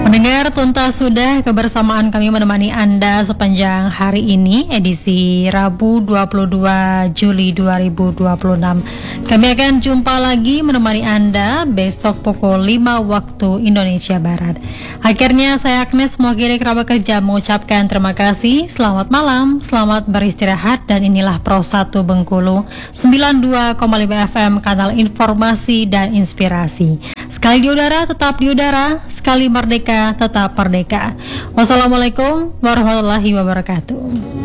Pendengar, tuntas sudah kebersamaan kami menemani Anda sepanjang hari ini, edisi Rabu 22 Juli 2026. Kami akan jumpa lagi menemani Anda besok pukul 5 waktu Indonesia Barat. Akhirnya saya Agnes mewakili kerabat kerja mengucapkan terima kasih, selamat malam, selamat beristirahat, dan inilah Pro 1 Bengkulu 92,5 FM, kanal informasi dan inspirasi. Sekali di udara, tetap di udara. Sekali merdeka, tetap merdeka. Wassalamualaikum warahmatullahi wabarakatuh.